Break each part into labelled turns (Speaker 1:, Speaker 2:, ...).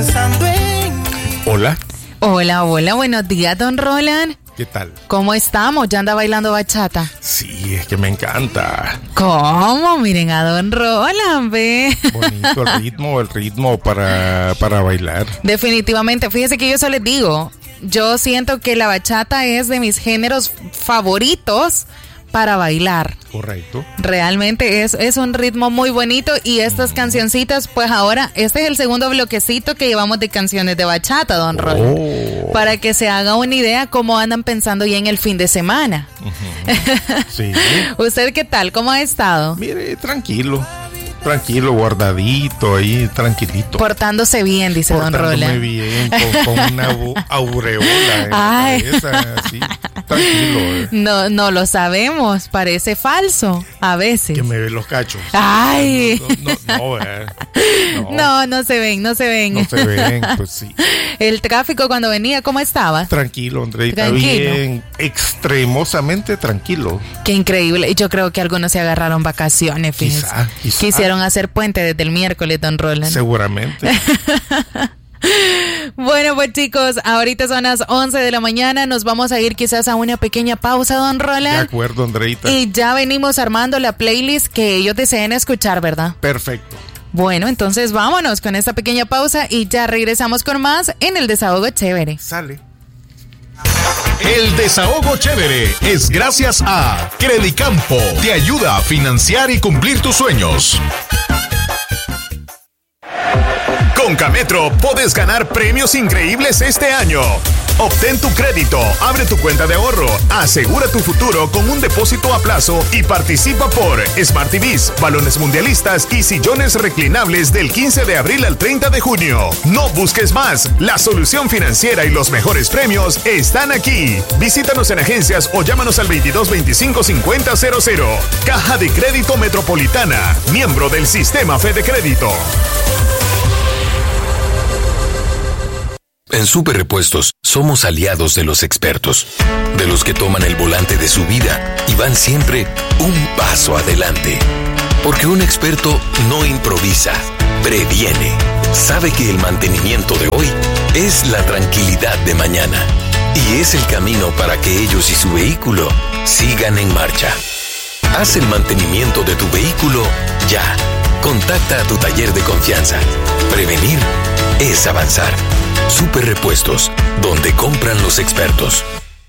Speaker 1: pensando en mí.
Speaker 2: Hola.
Speaker 3: Hola, buenos días, don Roland.
Speaker 2: ¿Qué tal?
Speaker 3: ¿Cómo estamos? ¿Ya anda bailando bachata?
Speaker 2: Sí, es que me encanta.
Speaker 3: ¿Cómo? Miren a don Roland, ve.
Speaker 2: Bonito el ritmo para bailar.
Speaker 3: Definitivamente, fíjese que yo solo les digo, yo siento que la bachata es de mis géneros favoritos para bailar.
Speaker 2: Correcto.
Speaker 3: Realmente es un ritmo muy bonito y estas cancioncitas, pues ahora, este es el segundo bloquecito que llevamos de canciones de bachata, don Roland. Para que se haga una idea cómo andan pensando ya en el fin de semana.
Speaker 2: Sí.
Speaker 3: ¿Usted qué tal? ¿Cómo ha estado?
Speaker 2: Mire, tranquilo, guardadito ahí, tranquilito.
Speaker 3: Portándose bien, dice don Roland.
Speaker 2: Portándome bien, con una aureola en la cabeza, así, tranquilo.
Speaker 3: No lo sabemos, parece falso, a veces.
Speaker 2: Que me ve los cachos.
Speaker 3: Ay.
Speaker 2: No
Speaker 3: se ven.
Speaker 2: No se ven, pues sí.
Speaker 3: El tráfico cuando venía, ¿cómo estaba?
Speaker 2: Tranquilo, Andreita, bien, extremosamente tranquilo.
Speaker 3: Qué increíble, y yo creo que algunos se agarraron vacaciones, fíjense.
Speaker 2: Quizá.
Speaker 3: Quisieron hacer puente desde el miércoles, don Roland.
Speaker 2: Seguramente.
Speaker 3: Bueno, pues chicos, ahorita son las 11 de la mañana, nos vamos a ir quizás a una pequeña pausa, don Roland.
Speaker 2: De acuerdo, Andreita.
Speaker 3: Y ya venimos armando la playlist que ellos deseen escuchar, ¿verdad?
Speaker 2: Perfecto.
Speaker 3: Bueno, entonces vámonos con esta pequeña pausa y ya regresamos con más en el Desahogo Chévere.
Speaker 2: Sale.
Speaker 4: El Desahogo Chévere es gracias a Credicampo. Te ayuda a financiar y cumplir tus sueños. Con Cametro puedes ganar premios increíbles este año. Obtén tu crédito, abre tu cuenta de ahorro, asegura tu futuro con un depósito a plazo y participa por Smart TVs, balones mundialistas y sillones reclinables del 15 de abril al 30 de junio. No busques más, la solución financiera y los mejores premios están aquí. Visítanos en agencias o llámanos al 2225-5000. Caja de Crédito Metropolitana, miembro del Sistema Fede Crédito.
Speaker 5: En Super Repuestos somos aliados de los expertos, de los que toman el volante de su vida y van siempre un paso adelante. Porque un experto no improvisa, previene. Sabe que el mantenimiento de hoy es la tranquilidad de mañana y es el camino para que ellos y su vehículo sigan en marcha. Haz el mantenimiento de tu vehículo ya. Contacta a tu taller de confianza. Prevenir es avanzar. Super Repuestos, donde compran los expertos.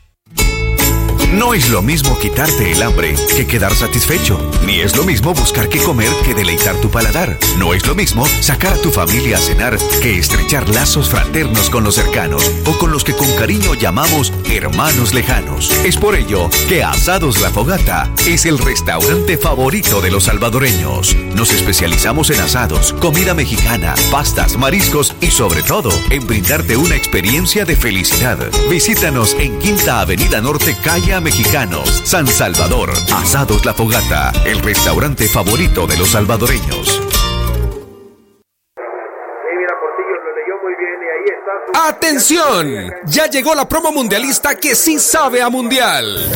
Speaker 6: No es lo mismo quitarte el hambre que quedar satisfecho. Ni es lo mismo buscar qué comer que deleitar tu paladar. No es lo mismo sacar a tu familia a cenar que estrechar lazos fraternos con los cercanos o con los que con cariño llamamos hermanos lejanos. Es por ello que Asados La Fogata es el restaurante favorito de los salvadoreños. Nos especializamos en asados, comida mexicana, pastas, mariscos y sobre todo en brindarte una experiencia de felicidad. Visítanos en Quinta Avenida Norte, calle Mexicanos, San Salvador. Asados La Fogata, el restaurante favorito de los salvadoreños.
Speaker 7: ¡Atención! Ya llegó la promo mundialista que sí sabe a mundial.